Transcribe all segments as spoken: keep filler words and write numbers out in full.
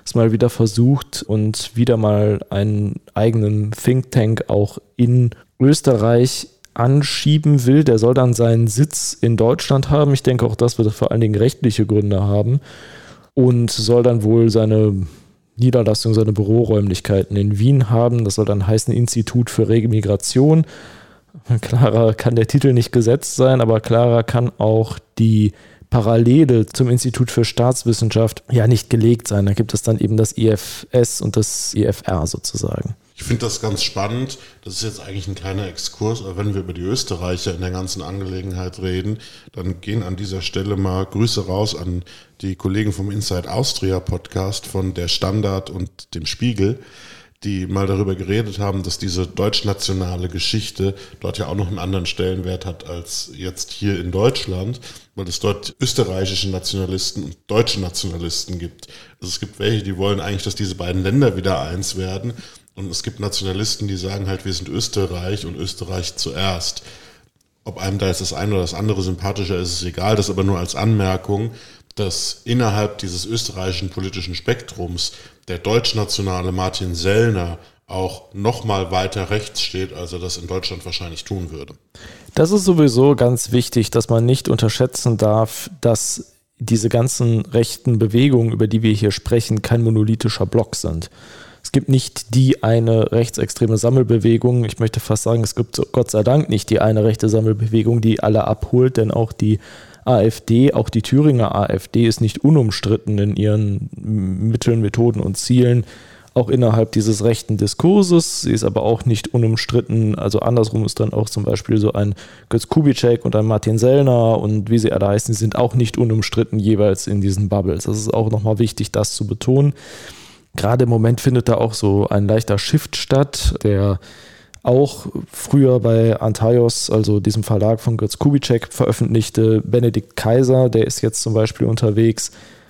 es mal wieder versucht und wieder mal einen eigenen Think Tank auch in Österreich anschieben will. Der soll dann seinen Sitz in Deutschland haben. Ich denke, auch das wird vor allen Dingen rechtliche Gründe haben und soll dann wohl seine Niederlassung, seine Büroräumlichkeiten in Wien haben. Das soll dann heißen Institut für rege Migration. Klarer kann der Titel nicht gesetzt sein, aber klarer kann auch die Parallele zum Institut für Staatswissenschaft ja nicht gelegt sein. Da gibt es dann eben das I F S und das I F R sozusagen. Ich finde das ganz spannend. Das ist jetzt eigentlich ein kleiner Exkurs, aber wenn wir über die Österreicher in der ganzen Angelegenheit reden, dann gehen an dieser Stelle mal Grüße raus an die Kollegen vom Inside Austria Podcast von der Standard und dem Spiegel, die mal darüber geredet haben, dass diese deutschnationale Geschichte dort ja auch noch einen anderen Stellenwert hat als jetzt hier in Deutschland, weil es dort österreichische Nationalisten und deutsche Nationalisten gibt. Also es gibt welche, die wollen eigentlich, dass diese beiden Länder wieder eins werden. Und es gibt Nationalisten, die sagen halt, wir sind Österreich und Österreich zuerst. Ob einem da jetzt das eine oder das andere sympathischer ist, ist egal. Das aber nur als Anmerkung, dass innerhalb dieses österreichischen politischen Spektrums der deutschnationale Martin Sellner auch noch mal weiter rechts steht, als er das in Deutschland wahrscheinlich tun würde. Das ist sowieso ganz wichtig, dass man nicht unterschätzen darf, dass diese ganzen rechten Bewegungen, über die wir hier sprechen, kein monolithischer Block sind. Es gibt nicht die eine rechtsextreme Sammelbewegung. Ich möchte fast sagen, es gibt Gott sei Dank nicht die eine rechte Sammelbewegung, die alle abholt, denn auch die AfD, auch die Thüringer AfD ist nicht unumstritten in ihren Mitteln, Methoden und Zielen, auch innerhalb dieses rechten Diskurses. Sie ist aber auch nicht unumstritten, also andersrum ist dann auch zum Beispiel so ein Götz Kubitschek und ein Martin Sellner und wie sie alle heißen, die sind auch nicht unumstritten jeweils in diesen Bubbles. Das ist auch nochmal wichtig, das zu betonen. Gerade im Moment findet da auch so ein leichter Shift statt, der auch früher bei Antaios, also diesem Verlag von Götz Kubitschek, veröffentlichte. Benedikt Kaiser, der ist jetzt zum Beispiel unterwegs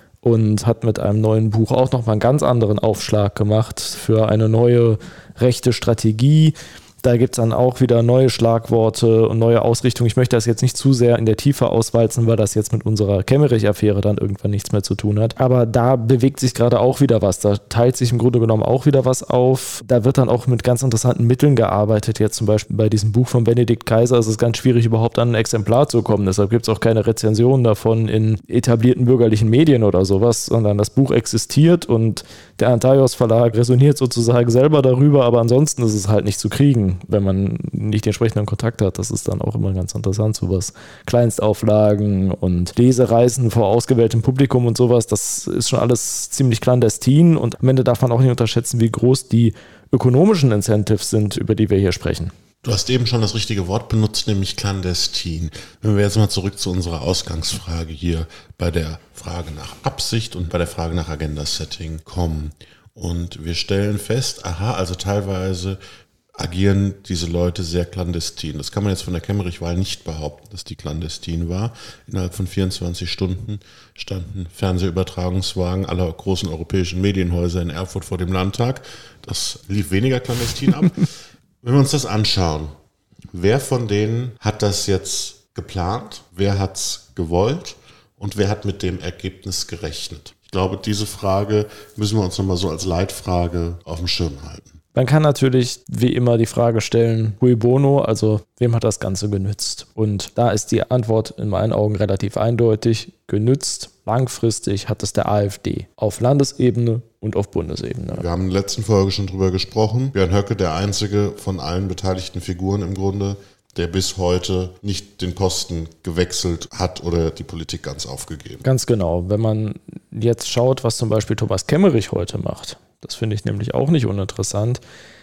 und hat mit einem neuen Buch auch nochmal einen ganz anderen Aufschlag gemacht für eine neue rechte Strategie. Da gibt es dann auch wieder neue Schlagworte und neue Ausrichtungen. Ich möchte das jetzt nicht zu sehr in der Tiefe auswalzen, weil das jetzt mit unserer Kemmerich-Affäre dann irgendwann nichts mehr zu tun hat. Aber da bewegt sich gerade auch wieder was. Da teilt sich im Grunde genommen auch wieder was auf. Da wird dann auch mit ganz interessanten Mitteln gearbeitet. Jetzt zum Beispiel bei diesem Buch von Benedikt Kaiser ist es ganz schwierig, überhaupt an ein Exemplar zu kommen. Deshalb gibt es auch keine Rezensionen davon in etablierten bürgerlichen Medien oder sowas, sondern das Buch existiert und der Antaios Verlag resoniert sozusagen selber darüber, aber ansonsten ist es halt nicht zu kriegen, wenn man nicht den entsprechenden Kontakt hat. Das ist dann auch immer ganz interessant, sowas. Kleinstauflagen und Lesereisen vor ausgewähltem Publikum und sowas, das ist schon alles ziemlich clandestin und am Ende darf man auch nicht unterschätzen, wie groß die ökonomischen Incentives sind, über die wir hier sprechen. Du hast eben schon das richtige Wort benutzt, nämlich clandestin. Wenn wir jetzt mal zurück zu unserer Ausgangsfrage hier bei der Frage nach Absicht und bei der Frage nach Agenda-Setting kommen. Und wir stellen fest, aha, also teilweise agieren diese Leute sehr clandestin. Das kann man jetzt von der Kemmerich-Wahl nicht behaupten, dass die clandestin war. Innerhalb von vierundzwanzig Stunden standen Fernsehübertragungswagen aller großen europäischen Medienhäuser in Erfurt vor dem Landtag. Das lief weniger clandestin ab. Wenn wir uns das anschauen, wer von denen hat das jetzt geplant, wer hat es gewollt und wer hat mit dem Ergebnis gerechnet? Ich glaube, diese Frage müssen wir uns nochmal so als Leitfrage auf dem Schirm halten. Man kann natürlich wie immer die Frage stellen, cui bono, also wem hat das Ganze genützt? Und da ist die Antwort in meinen Augen relativ eindeutig. Genützt, langfristig hat es der AfD auf Landesebene und auf Bundesebene. Wir haben in der letzten Folge schon drüber gesprochen. Björn Höcke, der einzige von allen beteiligten Figuren im Grunde, der bis heute nicht den Posten gewechselt hat oder die Politik ganz aufgegeben. Ganz genau. Wenn man jetzt schaut, was zum Beispiel Thomas Kemmerich heute macht, das finde ich nämlich auch nicht uninteressant.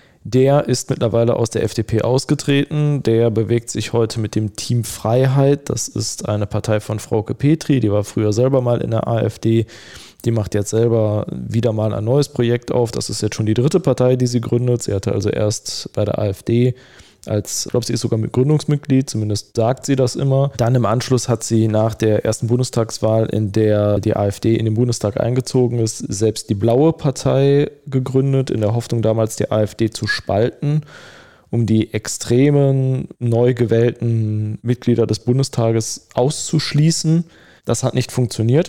Der ist mittlerweile aus der F D P ausgetreten. Der bewegt sich heute mit dem Team Freiheit. Das ist eine Partei von Frauke Petry. Die war früher selber mal in der AfD. Die macht jetzt selber wieder mal ein neues Projekt auf. Das ist jetzt schon die dritte Partei, die sie gründet. Sie hatte also erst bei der AfD als, ich glaube, sie ist sogar Gründungsmitglied, zumindest sagt sie das immer. Dann im Anschluss hat sie nach der ersten Bundestagswahl, in der die AfD in den Bundestag eingezogen ist, selbst die Blaue Partei gegründet, in der Hoffnung damals die AfD zu spalten, um die extremen, neu gewählten Mitglieder des Bundestages auszuschließen. Das hat nicht funktioniert.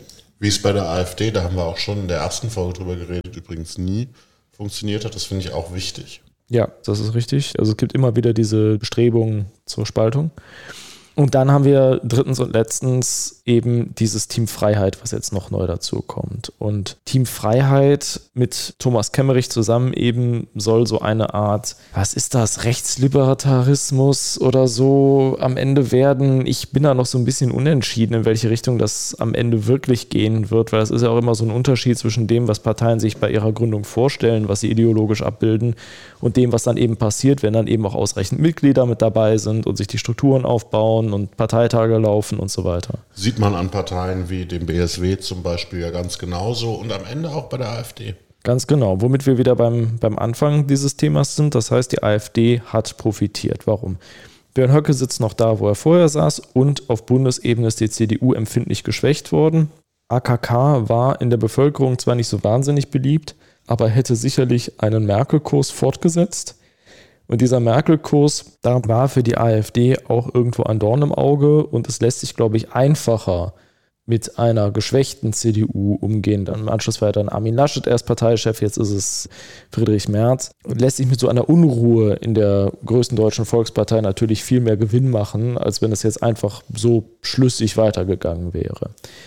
Wie es bei der AfD, da haben wir auch schon in der ersten Folge drüber geredet, übrigens nie funktioniert hat, das finde ich auch wichtig. Ja, das ist richtig. Also es gibt immer wieder diese Bestrebungen zur Spaltung. Und dann haben wir drittens und letztens eben dieses Team Freiheit, was jetzt noch neu dazu kommt. Und Team Freiheit mit Thomas Kemmerich zusammen eben soll so eine Art, was ist das, Rechtslibertarismus oder so am Ende werden. Ich bin da noch so ein bisschen unentschieden, in welche Richtung das am Ende wirklich gehen wird, weil es ist ja auch immer so ein Unterschied zwischen dem, was Parteien sich bei ihrer Gründung vorstellen, was sie ideologisch abbilden und dem, was dann eben passiert, wenn dann eben auch ausreichend Mitglieder mit dabei sind und sich die Strukturen aufbauen und Parteitage laufen und so weiter. Sieht man an Parteien wie dem B S W zum Beispiel ja ganz genauso und am Ende auch bei der AfD. Ganz genau, womit wir wieder beim, beim Anfang dieses Themas sind. Das heißt, die AfD hat profitiert. Warum? Björn Höcke sitzt noch da, wo er vorher saß und auf Bundesebene ist die C D U empfindlich geschwächt worden. A K K war in der Bevölkerung zwar nicht so wahnsinnig beliebt, aber hätte sicherlich einen Merkel-Kurs fortgesetzt. Und dieser Merkel-Kurs, da war für die AfD auch irgendwo ein Dorn im Auge und es lässt sich, glaube ich, einfacher mit einer geschwächten C D U umgehen. Dann im Anschluss war dann Armin Laschet erst Parteichef, jetzt ist es Friedrich Merz. Und lässt sich mit so einer Unruhe in der größten deutschen Volkspartei natürlich viel mehr Gewinn machen, als wenn es jetzt einfach so schlüssig weitergegangen wäre.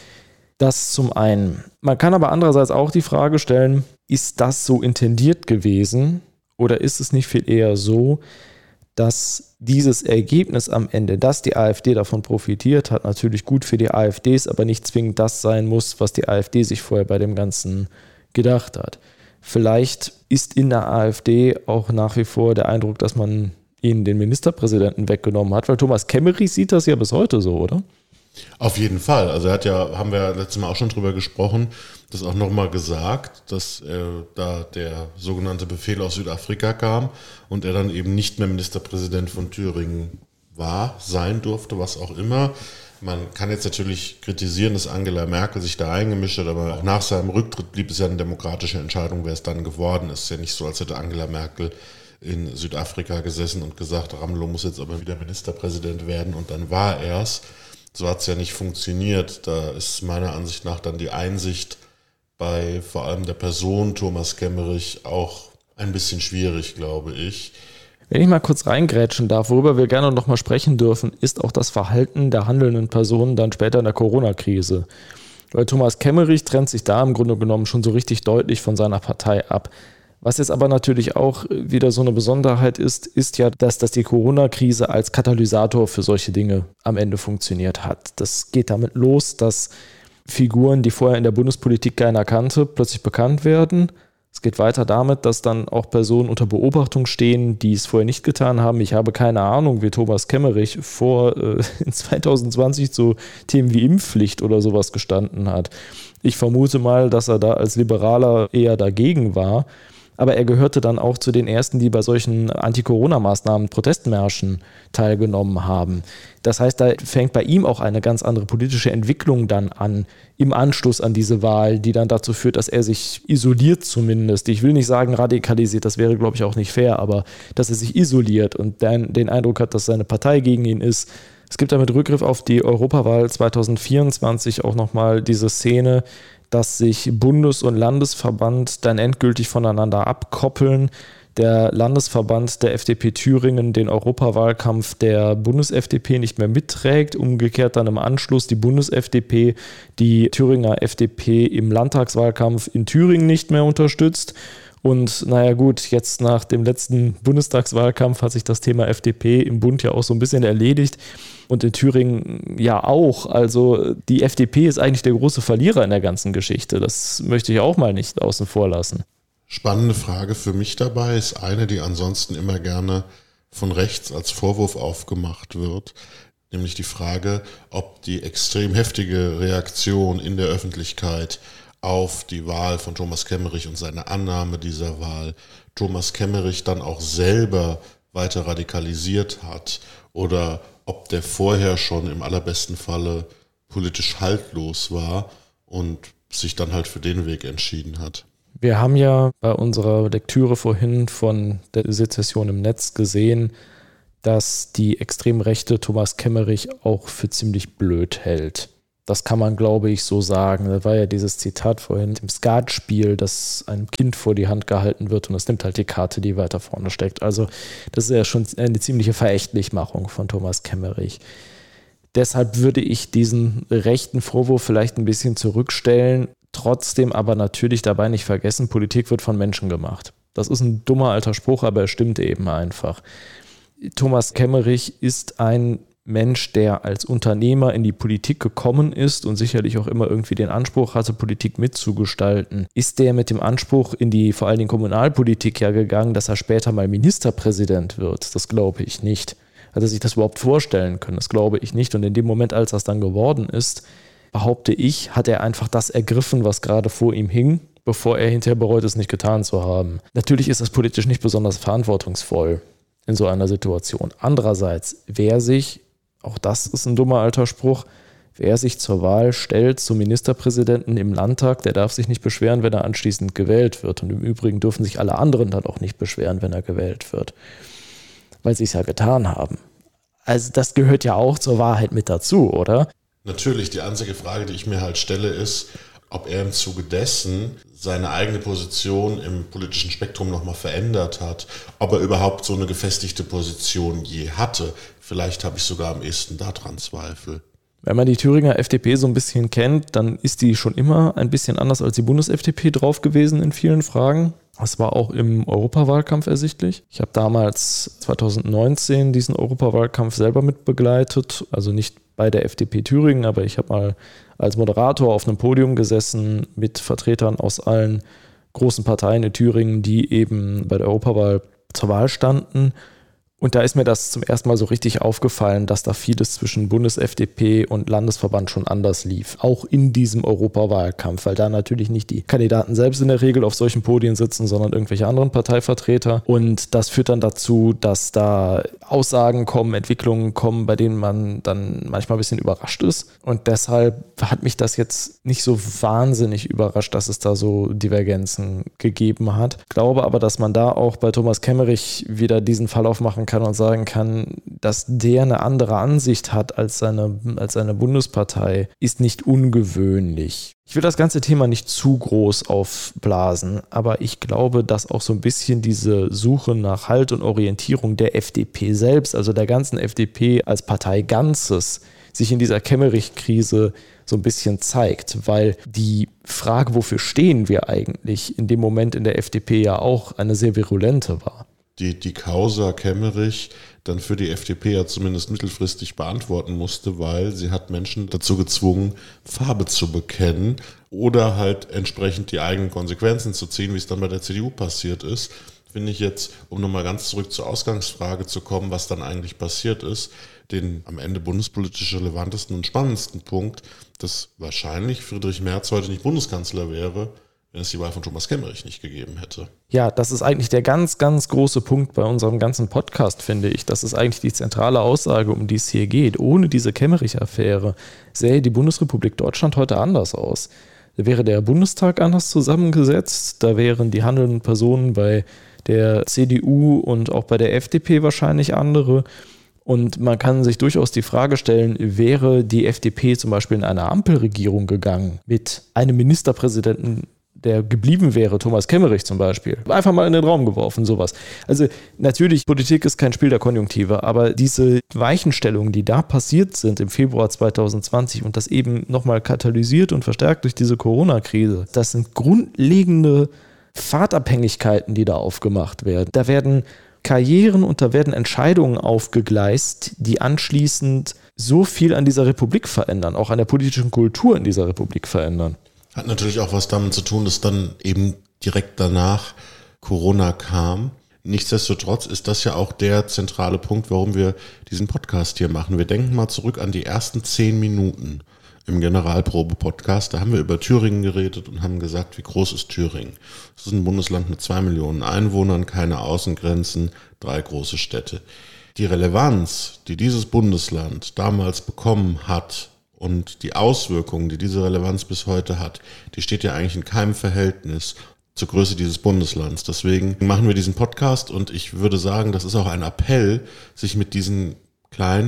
Das zum einen. Man kann aber andererseits auch die Frage stellen, ist das so intendiert gewesen? Oder ist es nicht viel eher so, dass dieses Ergebnis am Ende, dass die AfD davon profitiert hat, natürlich gut für die AfD ist, aber nicht zwingend das sein muss, was die AfD sich vorher bei dem Ganzen gedacht hat. Vielleicht ist in der AfD auch nach wie vor der Eindruck, dass man ihnen den Ministerpräsidenten weggenommen hat, weil Thomas Kemmerich sieht das ja bis heute so, oder? Auf jeden Fall. Also er hat ja, haben wir ja letztes Mal auch schon drüber gesprochen, das auch nochmal gesagt, dass äh, da der sogenannte Befehl aus Südafrika kam und er dann eben nicht mehr Ministerpräsident von Thüringen war, sein durfte, was auch immer. Man kann jetzt natürlich kritisieren, dass Angela Merkel sich da eingemischt hat, aber auch nach seinem Rücktritt blieb es ja eine demokratische Entscheidung, wer es dann geworden ist. Es ist ja nicht so, als hätte Angela Merkel in Südafrika gesessen und gesagt, Ramelow muss jetzt aber wieder Ministerpräsident werden und dann war er es. So hat es ja nicht funktioniert. Da ist meiner Ansicht nach dann die Einsicht bei vor allem der Person Thomas Kemmerich auch ein bisschen schwierig, glaube ich. Wenn ich mal kurz reingrätschen darf, worüber wir gerne noch mal sprechen dürfen, ist auch das Verhalten der handelnden Personen dann später in der Corona-Krise. Weil Thomas Kemmerich trennt sich da im Grunde genommen schon so richtig deutlich von seiner Partei ab. Was jetzt aber natürlich auch wieder so eine Besonderheit ist, ist ja, dass, dass die Corona-Krise als Katalysator für solche Dinge am Ende funktioniert hat. Das geht damit los, dass Figuren, die vorher in der Bundespolitik keiner kannte, plötzlich bekannt werden. Es geht weiter damit, dass dann auch Personen unter Beobachtung stehen, die es vorher nicht getan haben. Ich habe keine Ahnung, wie Thomas Kemmerich vor äh, in zwanzig zwanzig zu Themen wie Impfpflicht oder sowas gestanden hat. Ich vermute mal, dass er da als Liberaler eher dagegen war. Aber er gehörte dann auch zu den Ersten, die bei solchen Anti-Corona-Maßnahmen, Protestmärschen teilgenommen haben. Das heißt, da fängt bei ihm auch eine ganz andere politische Entwicklung dann an, im Anschluss an diese Wahl, die dann dazu führt, dass er sich isoliert zumindest. Ich will nicht sagen radikalisiert, das wäre, glaube ich, auch nicht fair, aber dass er sich isoliert und den, den Eindruck hat, dass seine Partei gegen ihn ist. Es gibt da mit Rückgriff auf die Europawahl zwanzig vierundzwanzig auch nochmal diese Szene, dass sich Bundes- und Landesverband dann endgültig voneinander abkoppeln. Der Landesverband der F D P Thüringen den Europawahlkampf der Bundes-F D P nicht mehr mitträgt. Umgekehrt dann im Anschluss die Bundes-F D P die Thüringer F D P im Landtagswahlkampf in Thüringen nicht mehr unterstützt. Und naja gut, jetzt nach dem letzten Bundestagswahlkampf hat sich das Thema F D P im Bund ja auch so ein bisschen erledigt. Und in Thüringen ja auch. Also die F D P ist eigentlich der große Verlierer in der ganzen Geschichte. Das möchte ich auch mal nicht außen vor lassen. Spannende Frage für mich dabei ist eine, die ansonsten immer gerne von rechts als Vorwurf aufgemacht wird. Nämlich die Frage, ob die extrem heftige Reaktion in der Öffentlichkeit auf die Wahl von Thomas Kemmerich und seine Annahme dieser Wahl Thomas Kemmerich dann auch selber weiter radikalisiert hat oder ob der vorher schon im allerbesten Falle politisch haltlos war und sich dann halt für den Weg entschieden hat. Wir haben ja bei unserer Lektüre vorhin von der Sezession im Netz gesehen, dass die extrem rechte Thomas Kemmerich auch für ziemlich blöd hält. Das kann man, glaube ich, so sagen. Da war ja dieses Zitat vorhin im Skatspiel, dass einem Kind vor die Hand gehalten wird und es nimmt halt die Karte, die weiter vorne steckt. Also das ist ja schon eine ziemliche Verächtlichmachung von Thomas Kemmerich. Deshalb würde ich diesen rechten Vorwurf vielleicht ein bisschen zurückstellen, trotzdem aber natürlich dabei nicht vergessen, Politik wird von Menschen gemacht. Das ist ein dummer alter Spruch, aber er stimmt eben einfach. Thomas Kemmerich ist ein Mensch, der als Unternehmer in die Politik gekommen ist und sicherlich auch immer irgendwie den Anspruch hatte, Politik mitzugestalten. Ist der mit dem Anspruch in die vor allen Dingen Kommunalpolitik ja gegangen, dass er später mal Ministerpräsident wird? Das glaube ich nicht. Hat er sich das überhaupt vorstellen können? Das glaube ich nicht. Und in dem Moment, als das dann geworden ist, behaupte ich, hat er einfach das ergriffen, was gerade vor ihm hing, bevor er hinterher bereut, es nicht getan zu haben. Natürlich ist das politisch nicht besonders verantwortungsvoll in so einer Situation. Andererseits, wer sich, auch das ist ein dummer alter Spruch, wer sich zur Wahl stellt zum Ministerpräsidenten im Landtag, der darf sich nicht beschweren, wenn er anschließend gewählt wird. Und im Übrigen dürfen sich alle anderen dann auch nicht beschweren, wenn er gewählt wird, weil sie es ja getan haben. Also das gehört ja auch zur Wahrheit mit dazu, oder? Natürlich, die einzige Frage, die ich mir halt stelle, ist, ob er im Zuge dessen seine eigene Position im politischen Spektrum nochmal verändert hat, ob er überhaupt so eine gefestigte Position je hatte. Vielleicht habe ich sogar am ehesten daran Zweifel. Wenn man die Thüringer F D P so ein bisschen kennt, dann ist die schon immer ein bisschen anders als die Bundes-F D P drauf gewesen in vielen Fragen. Das war auch im Europawahlkampf ersichtlich. Ich habe damals zwanzig neunzehn diesen Europawahlkampf selber mitbegleitet, also nicht bei der F D P Thüringen, aber ich habe mal als Moderator auf einem Podium gesessen mit Vertretern aus allen großen Parteien in Thüringen, die eben bei der Europawahl zur Wahl standen. Und da ist mir das zum ersten Mal so richtig aufgefallen, dass da vieles zwischen Bundes-F D P und Landesverband schon anders lief. Auch in diesem Europawahlkampf, weil da natürlich nicht die Kandidaten selbst in der Regel auf solchen Podien sitzen, sondern irgendwelche anderen Parteivertreter. Und das führt dann dazu, dass da Aussagen kommen, Entwicklungen kommen, bei denen man dann manchmal ein bisschen überrascht ist. Und deshalb hat mich das jetzt nicht so wahnsinnig überrascht, dass es da so Divergenzen gegeben hat. Ich glaube aber, dass man da auch bei Thomas Kemmerich wieder diesen Fall aufmachen kann und sagen kann, dass der eine andere Ansicht hat als seine, als seine Bundespartei, ist nicht ungewöhnlich. Ich will das ganze Thema nicht zu groß aufblasen, aber ich glaube, dass auch so ein bisschen diese Suche nach Halt und Orientierung der F D P selbst, also der ganzen F D P als Partei Ganzes, sich in dieser Kemmerich-Krise so ein bisschen zeigt, weil die Frage, wofür stehen wir eigentlich, in dem Moment in der F D P ja auch eine sehr virulente war. Die, die Causa Kemmerich dann für die F D P ja zumindest mittelfristig beantworten musste, weil sie hat Menschen dazu gezwungen, Farbe zu bekennen oder halt entsprechend die eigenen Konsequenzen zu ziehen, wie es dann bei der C D U passiert ist. Finde ich jetzt, um nochmal ganz zurück zur Ausgangsfrage zu kommen, was dann eigentlich passiert ist, den am Ende bundespolitisch relevantesten und spannendsten Punkt, dass wahrscheinlich Friedrich Merz heute nicht Bundeskanzler wäre, wenn es die Wahl von Thomas Kemmerich nicht gegeben hätte. Ja, das ist eigentlich der ganz, ganz große Punkt bei unserem ganzen Podcast, finde ich. Das ist eigentlich die zentrale Aussage, um die es hier geht. Ohne diese Kemmerich-Affäre sähe die Bundesrepublik Deutschland heute anders aus. Da wäre der Bundestag anders zusammengesetzt, da wären die handelnden Personen bei der C D U und auch bei der F D P wahrscheinlich andere. Und man kann sich durchaus die Frage stellen, wäre die F D P zum Beispiel in eine Ampelregierung gegangen mit einem Ministerpräsidenten, der geblieben wäre, Thomas Kemmerich zum Beispiel. Einfach mal in den Raum geworfen, sowas. Also natürlich, Politik ist kein Spiel der Konjunktive, aber diese Weichenstellungen, die da passiert sind im Februar zwanzig zwanzig und das eben nochmal katalysiert und verstärkt durch diese Corona-Krise, das sind grundlegende Pfadabhängigkeiten, die da aufgemacht werden. Da werden Karrieren und da werden Entscheidungen aufgegleist, die anschließend so viel an dieser Republik verändern, auch an der politischen Kultur in dieser Republik verändern. Hat natürlich auch was damit zu tun, dass dann eben direkt danach Corona kam. Nichtsdestotrotz ist das ja auch der zentrale Punkt, warum wir diesen Podcast hier machen. Wir denken mal zurück an die ersten zehn Minuten im Generalprobe-Podcast. Da haben wir über Thüringen geredet und haben gesagt, wie groß ist Thüringen? Das ist ein Bundesland mit zwei Millionen Einwohnern, keine Außengrenzen, drei große Städte. Die Relevanz, die dieses Bundesland damals bekommen hat, und die Auswirkungen, die diese Relevanz bis heute hat, die steht ja eigentlich in keinem Verhältnis zur Größe dieses Bundeslands. Deswegen machen wir diesen Podcast und ich würde sagen, das ist auch ein Appell, sich mit diesen kleinen,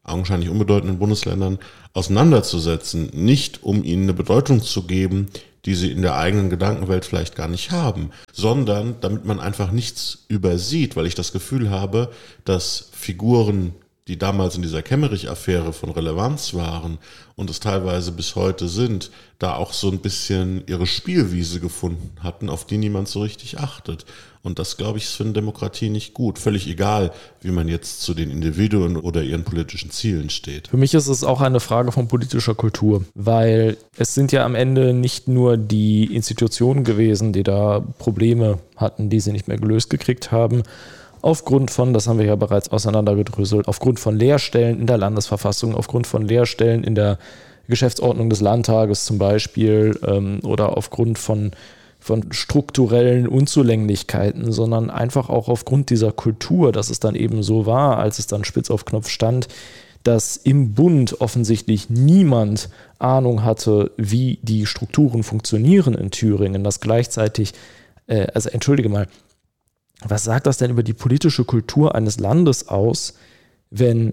augenscheinlich unbedeutenden Bundesländern auseinanderzusetzen. Nicht, um ihnen eine Bedeutung zu geben, die sie in der eigenen Gedankenwelt vielleicht gar nicht haben, sondern damit man einfach nichts übersieht, weil ich das Gefühl habe, dass Figuren, die damals in dieser Kemmerich-Affäre von Relevanz waren und es teilweise bis heute sind, da auch so ein bisschen ihre Spielwiese gefunden hatten, auf die niemand so richtig achtet. Und das, glaube ich, ist für eine Demokratie nicht gut. Völlig egal, wie man jetzt zu den Individuen oder ihren politischen Zielen steht. Für mich ist es auch eine Frage von politischer Kultur, weil es sind ja am Ende nicht nur die Institutionen gewesen, die da Probleme hatten, die sie nicht mehr gelöst gekriegt haben, aufgrund von, das haben wir ja bereits auseinandergedröselt, aufgrund von Leerstellen in der Landesverfassung, aufgrund von Leerstellen in der Geschäftsordnung des Landtages zum Beispiel ähm, oder aufgrund von, von strukturellen Unzulänglichkeiten, sondern einfach auch aufgrund dieser Kultur, dass es dann eben so war, als es dann spitz auf Knopf stand, dass im Bund offensichtlich niemand Ahnung hatte, wie die Strukturen funktionieren in Thüringen, dass gleichzeitig, äh, also entschuldige mal, was sagt das denn über die politische Kultur eines Landes aus, wenn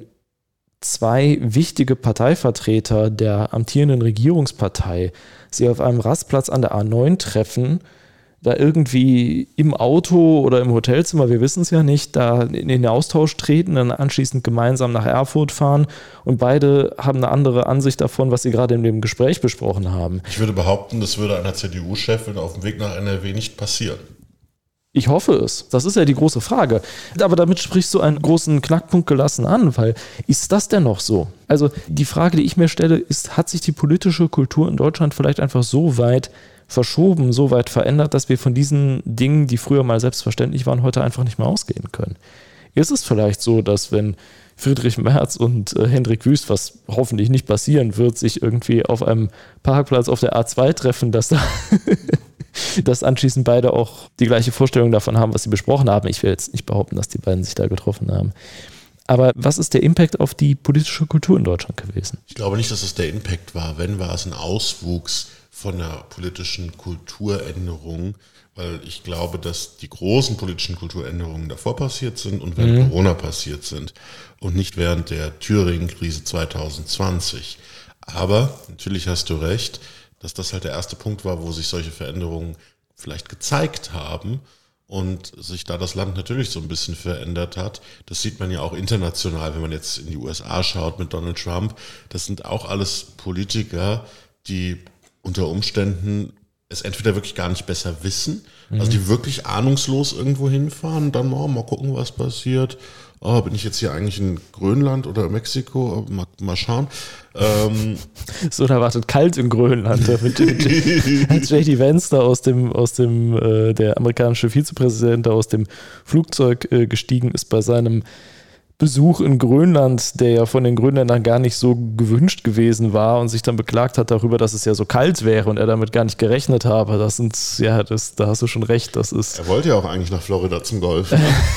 zwei wichtige Parteivertreter der amtierenden Regierungspartei sich auf einem Rastplatz an der A neun treffen, da irgendwie im Auto oder im Hotelzimmer, wir wissen es ja nicht, da in den Austausch treten, dann anschließend gemeinsam nach Erfurt fahren und beide haben eine andere Ansicht davon, was sie gerade in dem Gespräch besprochen haben. Ich würde behaupten, das würde einer C D U-Chefin auf dem Weg nach N R W nicht passieren. Ich hoffe es. Das ist ja die große Frage. Aber damit sprichst du einen großen Knackpunkt gelassen an, weil ist das denn noch so? Also die Frage, die ich mir stelle, ist, hat sich die politische Kultur in Deutschland vielleicht einfach so weit verschoben, so weit verändert, dass wir von diesen Dingen, die früher mal selbstverständlich waren, heute einfach nicht mehr ausgehen können? Ist es vielleicht so, dass wenn Friedrich Merz und äh, Hendrik Wüst, was hoffentlich nicht passieren wird, sich irgendwie auf einem Parkplatz auf der A zwei treffen, dass da dass anschließend beide auch die gleiche Vorstellung davon haben, was sie besprochen haben. Ich will jetzt nicht behaupten, dass die beiden sich da getroffen haben. Aber was ist der Impact auf die politische Kultur in Deutschland gewesen? Ich glaube nicht, dass es der Impact war. Wenn, war es ein Auswuchs von der politischen Kulturänderung, weil ich glaube, dass die großen politischen Kulturänderungen davor passiert sind und während mhm. Corona passiert sind und nicht während der Thüringen-Krise zwanzig zwanzig. Aber natürlich hast du recht, dass das halt der erste Punkt war, wo sich solche Veränderungen vielleicht gezeigt haben und sich da das Land natürlich so ein bisschen verändert hat. Das sieht man ja auch international, wenn man jetzt in die U S A schaut mit Donald Trump. Das sind auch alles Politiker, die unter Umständen es entweder wirklich gar nicht besser wissen, mhm. also die wirklich ahnungslos irgendwo hinfahren und dann mal, mal gucken, was passiert. Oh, bin ich jetzt hier eigentlich in Grönland oder Mexiko? Mal, mal schauen. Ähm. So, da wartet kalt in Grönland. Mit, mit, als J D Vance da aus dem, aus dem äh, der amerikanische Vizepräsident da aus dem Flugzeug äh, gestiegen ist bei seinem Besuch in Grönland, der ja von den Grönländern gar nicht so gewünscht gewesen war und sich dann beklagt hat darüber, dass es ja so kalt wäre und er damit gar nicht gerechnet habe. Das sind, ja, das, da hast du schon recht. Das ist. Er wollte ja auch eigentlich nach Florida zum Golf.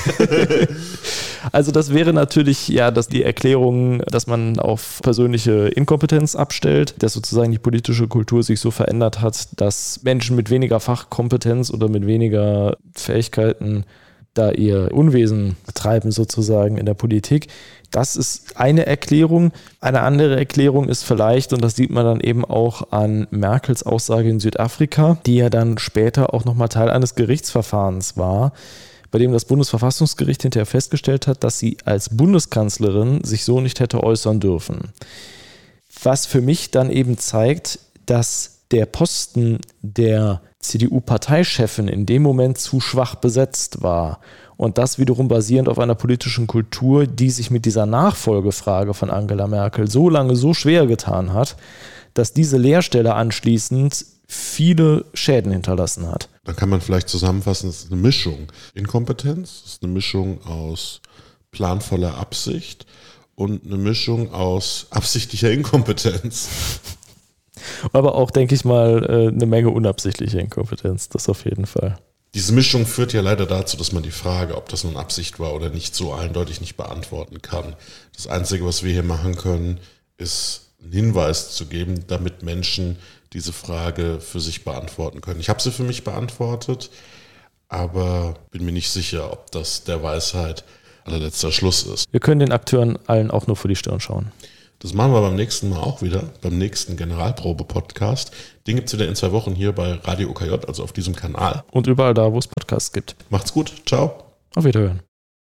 Also das wäre natürlich ja, dass die Erklärung, dass man auf persönliche Inkompetenz abstellt, dass sozusagen die politische Kultur sich so verändert hat, dass Menschen mit weniger Fachkompetenz oder mit weniger Fähigkeiten da ihr Unwesen betreiben sozusagen in der Politik. Das ist eine Erklärung. Eine andere Erklärung ist vielleicht, und das sieht man dann eben auch an Merkels Aussage in Südafrika, die ja dann später auch nochmal Teil eines Gerichtsverfahrens war, bei dem das Bundesverfassungsgericht hinterher festgestellt hat, dass sie als Bundeskanzlerin sich so nicht hätte äußern dürfen. Was für mich dann eben zeigt, dass der Posten der C D U-Parteichefin in dem Moment zu schwach besetzt war. Und das wiederum basierend auf einer politischen Kultur, die sich mit dieser Nachfolgefrage von Angela Merkel so lange so schwer getan hat, dass diese Leerstelle anschließend viele Schäden hinterlassen hat. Dann kann man vielleicht zusammenfassen, es ist eine Mischung. Inkompetenz, es ist eine Mischung aus planvoller Absicht und eine Mischung aus absichtlicher Inkompetenz. Aber auch, denke ich mal, eine Menge unabsichtlicher Inkompetenz, das auf jeden Fall. Diese Mischung führt ja leider dazu, dass man die Frage, ob das nun Absicht war oder nicht, so eindeutig nicht beantworten kann. Das Einzige, was wir hier machen können, ist einen Hinweis zu geben, damit Menschen diese Frage für sich beantworten können. Ich habe sie für mich beantwortet, aber bin mir nicht sicher, ob das der Weisheit allerletzter Schluss ist. Wir können den Akteuren allen auch nur vor die Stirn schauen. Das machen wir beim nächsten Mal auch wieder, beim nächsten Generalprobe-Podcast. Den gibt es wieder in zwei Wochen hier bei Radio O K J, also auf diesem Kanal. Und überall da, wo es Podcasts gibt. Macht's gut. Ciao. Auf Wiederhören.